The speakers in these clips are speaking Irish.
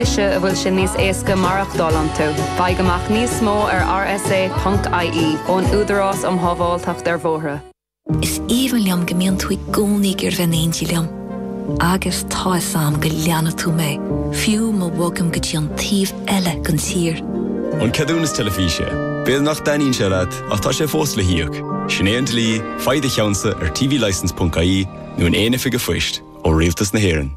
Se a bhfuil sin níos éasca marach dálam tú. Baigamach níos mó ar rsa.ie ón údarás am hábháilteach dar bhóthra. Is even liam gemeen tú gcónaí gur bhenéintí liam. Agus tá sam go leanna tú mé. Fiú má bhagam go dtí an tíomh eile gon tír. An ceadúnas telefíse. Béad nach daíonn se leat ach tá sé fós le hiíoch. Sinnéant lí, faide cheansa ar tvlicense.ie nó an éana fiige foiist ó rialtas na hÉireann.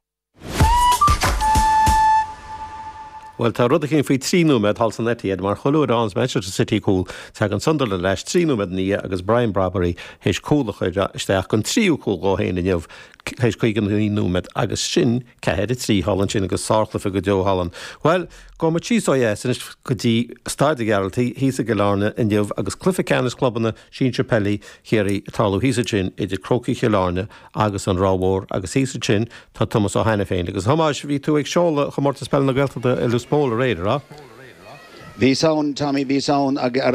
Well, tá rud a chin faoi tríúmed halsan netiad mar choúr ans Manchester City cool tá an Sunderland leis tríúmed ní agus Brian Bradbury héis cúlacha isteach gon tríú cool go héana inniuh héis chuigan númed agus sin cehéad trí hallan sin agus sáchlafa go deo hallan. Well, go mar tíá sin go dtí staide gealtaí hí a goláne inniuh agus clufa canas clubbanna sin Trapelli chéirí talú hísa sin idir croci cheláne agus an ráhór agus hísa sin tá Thomas ó Haine féin agus thomáis bhí tú ag seola chomórta spell na gghealta i Luspóla réidir, á? Bhí saon, Tommy, bhí saon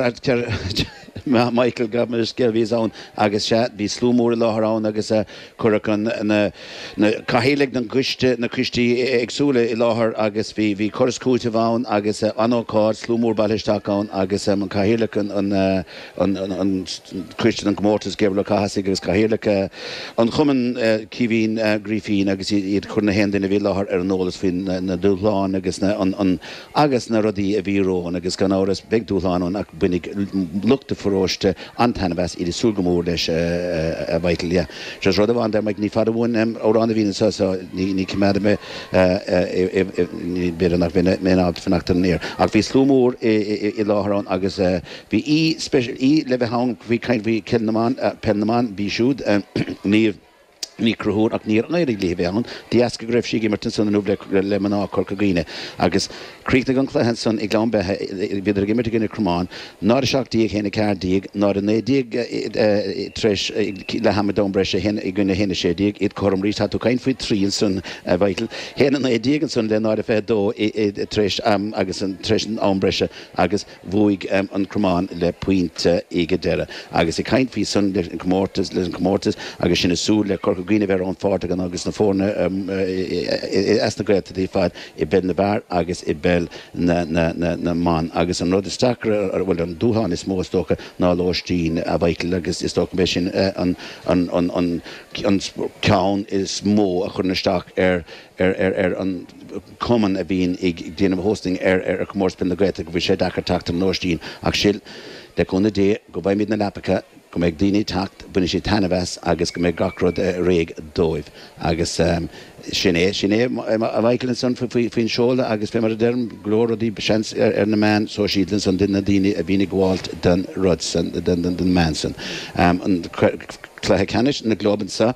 Michael Gabman skill bhí saon agus se bhí slúmór láthrán agus chuirichan na cahéalaigh na cuistí agsúla i láthair agus bhí chorascúte bhán agus anócád slúmór bailisteachán agus an cahéalaigh an cuiste an gomórtas gebla caihasaigh agus cahéalaigh an chuman cíhín grífín agus iad chur na hendina bhí láthair ar an nólas fin na dúláán agus na rodí a bhírón agus gan áras beag dúláán ach bunig luchta furóiste antanabas idir súlgamór leis a bhaitil, ja. Just rud bhain der meid ní fada bhain órán a bhína sa ní cimada me ní beidir nach mé ábhta fannachtar níir. Ach bhí slúmór i láthrán agus bhí í le bheith hang bhí caint bhí pennaman bhí siúd ní cruthúr ach níor éirí léibh ann, díasca greibh sí martin san an ubla le maná corca gine agus críicna gan chluhan san ag glán bethe beidir gimmar gine crumán, ná a seachtaí chéna cardíag, ná a nédíag treis le hamadón breise hen i gine héna sédíag, iad chom rís hatú cain faoi tríon san bhaitil. Héna nédíag an san le ná a fé dó treis agus an treis an ámbreise agus bhuaig an crumán le puinte ige deire. Agus i caint fí san le an comórtas agus sinna sú le corca gine bhar an fáta gan agus na fórna as na gréta tí fáid i bel na bhar agus i bel na man agus an rud isteachra ar bhfuil an dúhan is mó stocha ná lóistín a bhaitil agus is stocha be sin an ceann is mó a chur naisteach ar an common a bhín ag déanamh hosting ar chomórspin na gréta go bhí sé dachar tacht an lóistín ach sill de chuna dé go bhaid míad na lepacha go méid daoine tacht buna sé tanabhas agus go méid gachrod réig dóibh agus sinné a bhaiclann san faoin seola agus fé mar a derm glóradí besens ar na man so sídlan san duine daoine a bhínig gháilt den rud san den man san. An chluthe canis na globan sa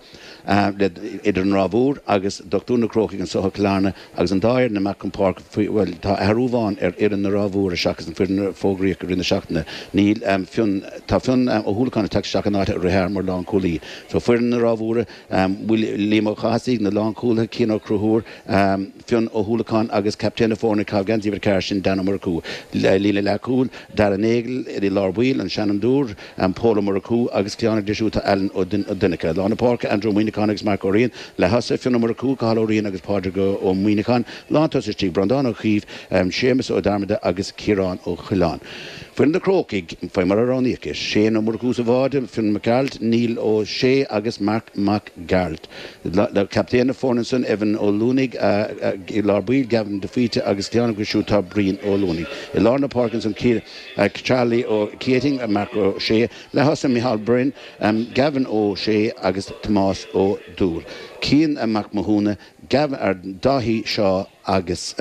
idir an rábhúr agus doctúna crócaigh an socha chlána agus an dáir na Macon Park bhfuil tá tharúbháin ar an na rábhúr a seachas an fuidir fógraíoch rinne seachtainna. Níl tá fion ó thulaána teach seachanáte ar réir mar lán cúlaí. So fuidir na rábhúra bhfuil límo chasaigh na lán cúla cían ó cruthúr fion ó thulaáin agus captéanna fórna cabgantíomh ceir sin dana mar cú. Líle le cúil dar an éigil i lárbhíl an seanam dúr an póla mar cú agus ceanna deisiúta Allen ó Dunacha. Lána Park Andrew Muinechan agus Mark O'Rian le hasa fionna mar cú cáil O'Rian agus Pádraig ó Muinechan látas is tí Brandán ó Chiomh Séamus ó Darmada agus Ciarán ó Chiláán. Fuin na crócaigh fé mar aráníochas sé nó mar cús a bháide fin McGarlt Níl ó sé agus Mark McGarlt. Le captéanna fórnanson Evan ó Lúnig i lárbíl Gavin de Fite agus ceanna go siútá Brian ó Lúnig. I Lárna Parkinson Charlie ó Keating a Mark ó sé le hasa Michal Bryn Gavin ó sé agus Tomás ó Dúr. Cían a Mac Mahúna Gavin ar dahí seo agus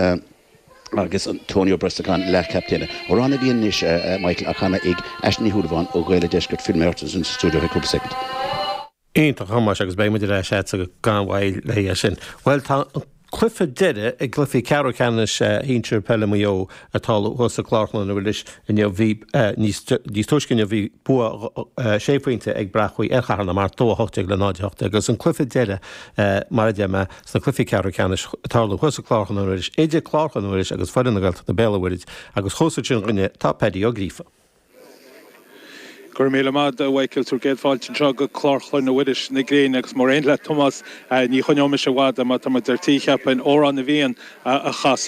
Antonio Brustacán le captéine. Oránna bhíon níos Michael a chana ag eisní húdahán ó ghaile deisgurt filmmertas in stúdio cúpa second. Éanta chamas agus béimiidir a sé a ganhhail le sin. Well, tá clufa deire ag glufií cearcanas híntir pelamío atá hosa chláchlan bhfuilis bhí níos tuiscin bhí bua sépointe ag brachuí archarna mar tóhacht le náideachta agus an clufa deire mar deime sna clufií cearcanas atála hosa chláchan bhfuilis éidir chláchan bhfuilis agus foidir na gailta na béilehhuiid agus chosa sin rinne tá pedí ó grífa. gur méle mad weikil tur géadfáiltin seo go chlárchlan na wiidir na gréin agus mór ein le Thomas ní chuneome se wad a mat der tícheap an órán na bhíon a chas